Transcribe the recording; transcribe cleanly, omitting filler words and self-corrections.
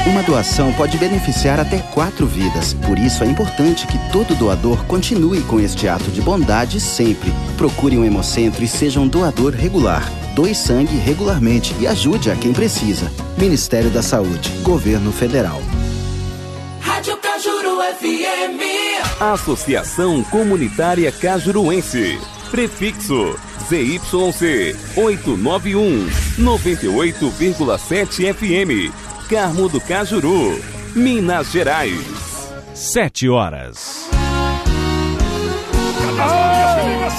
Uma doação pode beneficiar até 4 vidas. Por isso é importante que todo doador continue com este ato de bondade sempre. Procure um Hemocentro e seja um doador regular. Doe sangue regularmente e ajude a quem precisa. Ministério da Saúde, Governo Federal. Rádio Cajuru FM. Associação Comunitária Cajuruense. Prefixo ZYC 891 98,7 FM. Carmo do Cajuru, Minas Gerais. 7 horas.